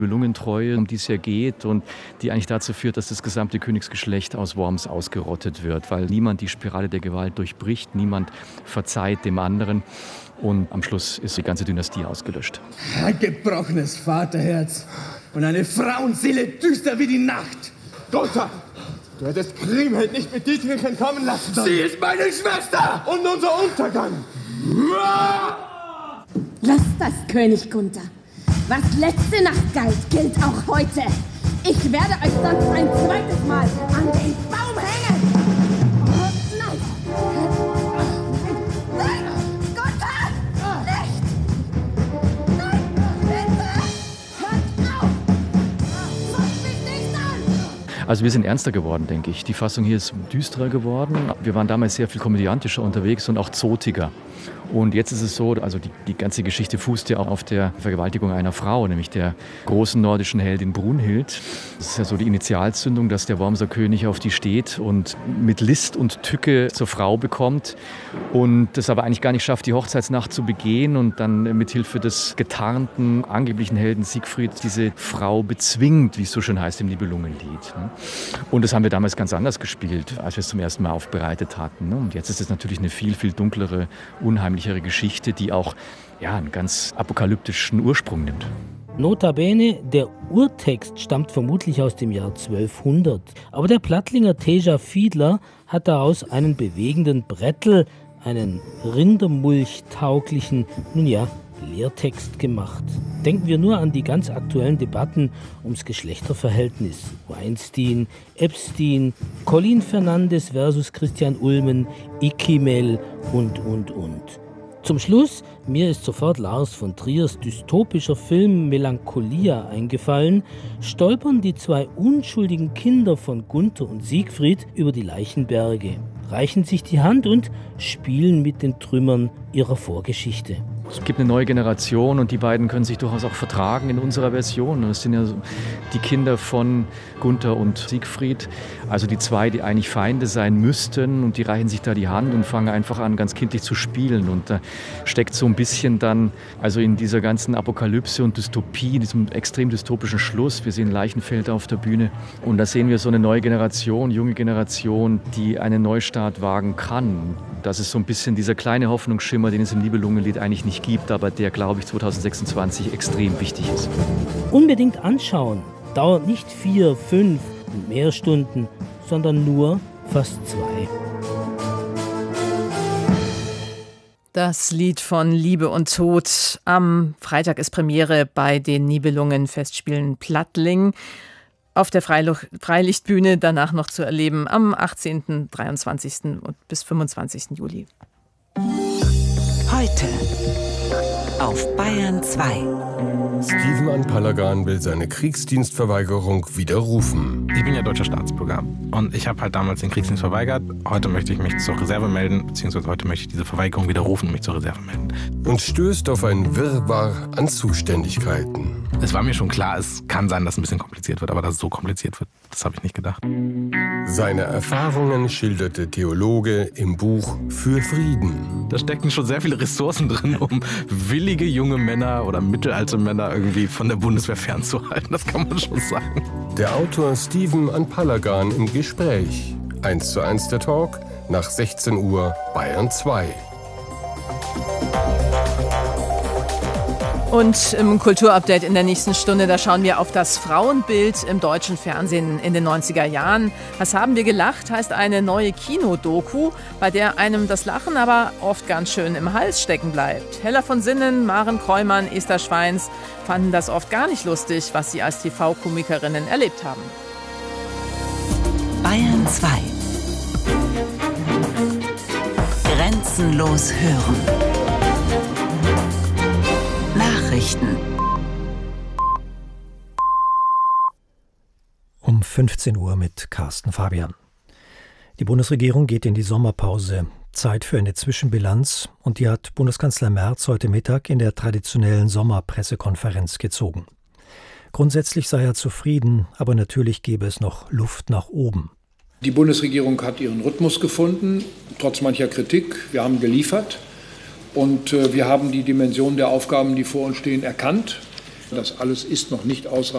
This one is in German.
Nibelungentreue, um die es ja geht und die eigentlich dazu führt, dass das gesamte Königsgeschlecht aus Worms ausgerottet wird, weil niemand die Spirale der Gewalt durchbricht, niemand verzeiht dem anderen und am Schluss ist die ganze Dynastie ausgelöscht. Ein gebrochenes Vaterherz und eine Frauenseele düster wie die Nacht. Gunther, du hättest Kriemhild nicht mit Dietrich entkommen lassen sollen. Sie ist meine Schwester und unser Untergang. Lass das, König Gunther. Was letzte Nacht galt, gilt auch heute. Ich werde euch sonst ein zweites Mal an den Baum hängen. Oh, nein. Nein, Gunther, nicht. Nein, bitte. Hört auf. Fasst mich nicht an. Also wir sind ernster geworden, denke ich. Die Fassung hier ist düsterer geworden. Wir waren damals sehr viel komödiantischer unterwegs und auch zotiger. Und jetzt ist es so, also die ganze Geschichte fußt ja auch auf der Vergewaltigung einer Frau, nämlich der großen nordischen Heldin Brunhild. Das ist ja so die Initialzündung, dass der Wormser König auf die steht und mit List und Tücke zur Frau bekommt und das aber eigentlich gar nicht schafft, die Hochzeitsnacht zu begehen und dann mit Hilfe des getarnten, angeblichen Helden Siegfried diese Frau bezwingt, wie es so schön heißt im Nibelungenlied. Und das haben wir damals ganz anders gespielt, als wir es zum ersten Mal aufbereitet hatten. Und jetzt ist es natürlich eine viel, viel dunklere, unheimlichere Geschichte, die auch einen ganz apokalyptischen Ursprung nimmt. Notabene, der Urtext stammt vermutlich aus dem Jahr 1200. Aber der Plattlinger Teja Fiedler hat daraus einen bewegenden Brettel, einen rindermulchtauglichen, Lehrtext gemacht. Denken wir nur an die ganz aktuellen Debatten ums Geschlechterverhältnis. Weinstein, Epstein, Colin Fernandes versus Christian Ulmen, Ikimel und. Zum Schluss, mir ist sofort Lars von Triers dystopischer Film Melancholia eingefallen, stolpern die zwei unschuldigen Kinder von Gunther und Siegfried über die Leichenberge, reichen sich die Hand und spielen mit den Trümmern ihrer Vorgeschichte. Es gibt eine neue Generation und die beiden können sich durchaus auch vertragen in unserer Version. Das sind ja die Kinder von Gunther und Siegfried, also die zwei, die eigentlich Feinde sein müssten und die reichen sich da die Hand und fangen einfach an, ganz kindlich zu spielen. Und da steckt so ein bisschen dann, also in dieser ganzen Apokalypse und Dystopie, diesem extrem dystopischen Schluss. Wir sehen Leichenfelder auf der Bühne und da sehen wir so eine neue Generation, junge Generation, die einen Neustart wagen kann. Das ist so ein bisschen dieser kleine Hoffnungsschimmer, den es im Nibelungenlied eigentlich nicht gibt, aber der, glaube ich, 2026 extrem wichtig ist. Unbedingt anschauen. Dauert nicht 4, 5 und mehr Stunden, sondern nur fast 2. Das Lied von Liebe und Tod. Am Freitag ist Premiere bei den Nibelungen-Festspielen Plattling. Auf der Freilichtbühne danach noch zu erleben am 18., 23. und bis 25. Juli. Heute auf Bayern 2. Stephen Anpalagan will seine Kriegsdienstverweigerung widerrufen. Ich bin ja deutscher Staatsbürger und ich habe halt damals den Kriegsdienst verweigert. Heute möchte ich mich zur Reserve melden, beziehungsweise heute möchte ich diese Verweigerung widerrufen und mich zur Reserve melden. Und stößt auf ein Wirrwarr an Zuständigkeiten. Es war mir schon klar, es kann sein, dass es ein bisschen kompliziert wird, aber dass es so kompliziert wird, das habe ich nicht gedacht. Seine Erfahrungen schilderte Theologe im Buch Für Frieden. Da stecken schon sehr viele Ressourcen drin, um willige junge Männer oder mittelalte Männer irgendwie von der Bundeswehr fernzuhalten, das kann man schon sagen. Der Autor Stephen Anpalagan im Gespräch. 1:1 der Talk nach 16 Uhr Bayern 2. Und im Kulturupdate in der nächsten Stunde, da schauen wir auf das Frauenbild im deutschen Fernsehen in den 90er Jahren. Was haben wir gelacht, heißt eine neue Kinodoku, bei der einem das Lachen aber oft ganz schön im Hals stecken bleibt. Hella von Sinnen, Maren Kreumann, Esther Schweins fanden das oft gar nicht lustig, was sie als TV-Komikerinnen erlebt haben. Bayern 2. Grenzenlos hören. Nachrichten. Um 15 Uhr mit Carsten Fabian. Die Bundesregierung geht in die Sommerpause. Zeit für eine Zwischenbilanz und die hat Bundeskanzler Merz heute Mittag in der traditionellen Sommerpressekonferenz gezogen. Grundsätzlich sei er zufrieden, aber natürlich gäbe es noch Luft nach oben. Die Bundesregierung hat ihren Rhythmus gefunden, trotz mancher Kritik. Wir haben geliefert. Und wir haben die Dimension der Aufgaben, die vor uns stehen, erkannt. Das alles ist noch nicht ausreichend.